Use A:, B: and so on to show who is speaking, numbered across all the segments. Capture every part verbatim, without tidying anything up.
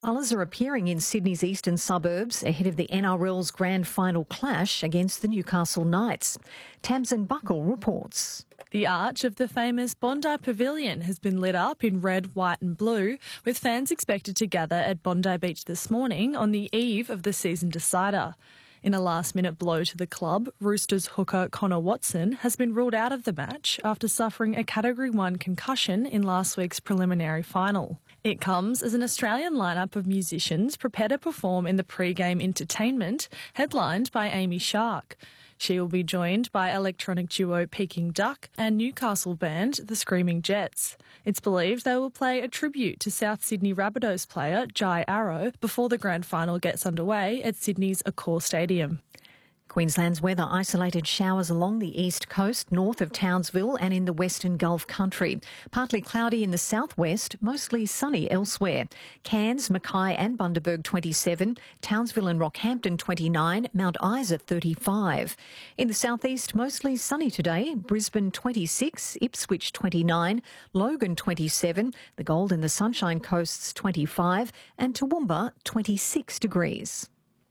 A: Colours are appearing in Sydney's eastern suburbs ahead of the N R L's grand final clash against the Newcastle Knights. Tamsin Buckle reports.
B: The arch of the famous Bondi Pavilion has been lit up in red, white and blue, with fans expected to gather at Bondi Beach this morning on the eve of the season decider. In a last-minute blow to the club, Roosters hooker Connor Watson has been ruled out of the match after suffering a Category one concussion in last week's preliminary final. It comes as an Australian lineup of musicians prepare to perform in the pre-game entertainment, headlined by Amy Shark. She will be joined by electronic duo Peking Duck and Newcastle band The Screaming Jets. It's believed they will play a tribute to South Sydney Rabbitohs player Jai Arrow before the grand final gets underway at Sydney's Accor Stadium.
A: Queensland's weather: isolated showers along the east coast, north of Townsville and in the western Gulf country. Partly cloudy in the southwest, mostly sunny elsewhere. Cairns, Mackay and Bundaberg twenty-seven, Townsville and Rockhampton twenty-nine, Mount Isa thirty-five. In the southeast, mostly sunny today. Brisbane twenty-six, Ipswich twenty-nine, Logan twenty-seven, the Gold and the Sunshine Coasts twenty-five and Toowoomba twenty-six degrees.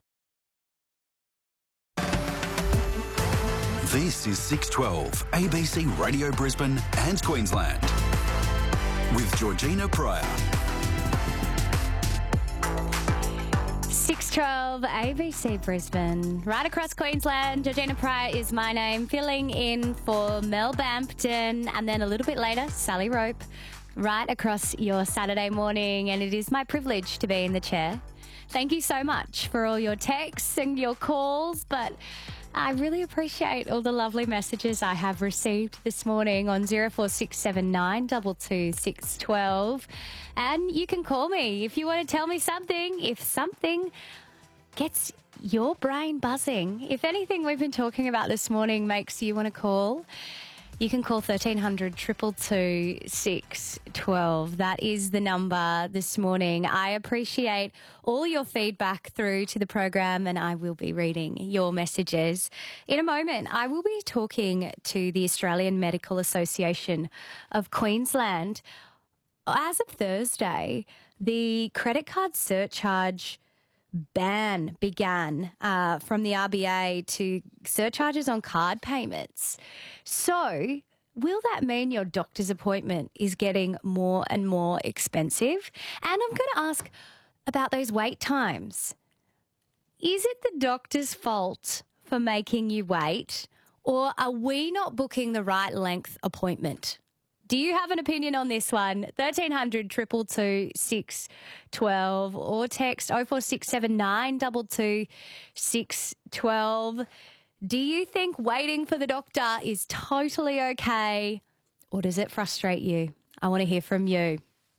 C: This is six twelve, A B C Radio Brisbane and Queensland, with Georgina Pryor.
D: six twelve, A B C Brisbane, right across Queensland. Georgina Pryor is my name, filling in for Mel Bampton, and then a little bit later, Sally Rope, right across your Saturday morning, and it is my privilege to be in the chair. Thank you so much for all your texts and your calls, but I really appreciate all the lovely messages I have received this morning on zero four six seven nine two two six one two. And you can call me if you want to tell me something, if something gets your brain buzzing. If anything we've been talking about this morning makes you want to call, you can call thirteen hundred, two two two, six one two. That is the number this morning. I appreciate all your feedback through to the program, and I will be reading your messages. In a moment, I will be talking to the Australian Medical Association of Queensland. As of Thursday, the credit card surcharge ban began uh, from the R B A to surcharges on card payments. So, will that mean your doctor's appointment is getting more and more expensive? And I'm going to ask about those wait times. Is it the doctor's fault for making you wait, or are we not booking the right length appointment? Do you have an opinion on this one? thirteen hundred, two two two, six one two or text oh four six seven nine two two six one two. Do you think waiting for the doctor is totally okay, or does it frustrate you? I want to hear from you.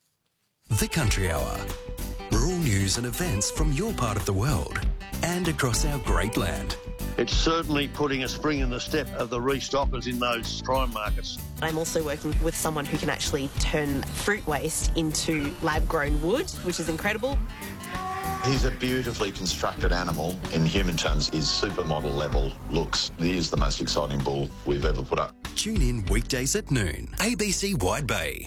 C: The Country Hour. Rural news and events from your part of the world and across our great land.
E: It's certainly putting a spring in the step of the restockers in those prime markets.
F: I'm also working with someone who can actually turn fruit waste into lab-grown wood, which is incredible.
G: He's a beautifully constructed animal. In human terms, his supermodel level looks. He is the most exciting bull we've ever put up.
C: Tune in weekdays at noon, A B C Wide Bay.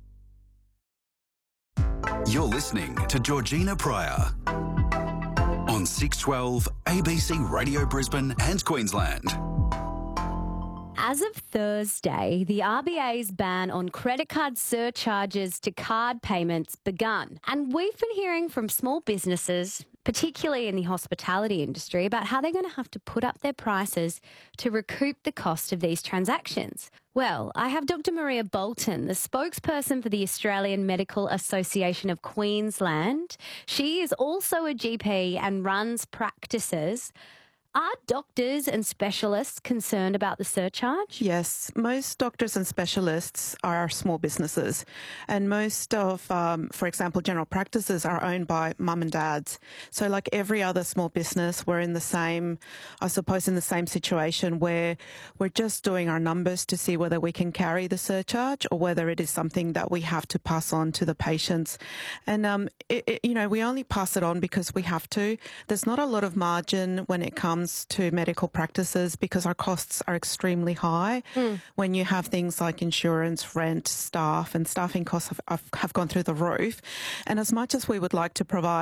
C: You're listening to Georgina Pryor on six twelve, A B C Radio Brisbane and Queensland.
D: As of Thursday, the R B A's ban on credit card surcharges to card payments begun. And we've been hearing from small businesses, particularly in the hospitality industry, about how they're going to have to put up their prices to recoup the cost of these transactions. Well, I have Doctor Maria Bolton, the spokesperson for the Australian Medical Association of Queensland. She is also a G P and runs practices. Are doctors and specialists concerned about the surcharge?
H: Yes, most doctors and specialists are small businesses, and most of, um, for example, general practices are owned by mum and dads. So like every other small business, we're in the same, I suppose, in the same situation where we're just doing our numbers to see whether we can carry the surcharge or whether it is something that we have to pass on to the patients. And, um, it, it, you know, we only pass it on because we have to. There's not a lot of margin when it comes comes to medical practices because our costs are extremely high. Mm. When you have things like insurance, rent, staff, and staffing costs have, have gone through the roof. And as much as we would like to provide